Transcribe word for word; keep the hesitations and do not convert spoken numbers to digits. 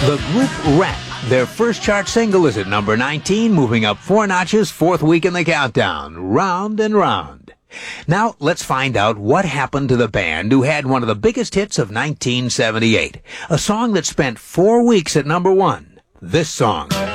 The group Rat, their first chart single is at number nineteen, moving up four notches, fourth week in the countdown, Round and Round. Now, let's find out what happened to the band who had one of the biggest hits of nineteen seventy-eight, a song that spent four weeks at number one, this song.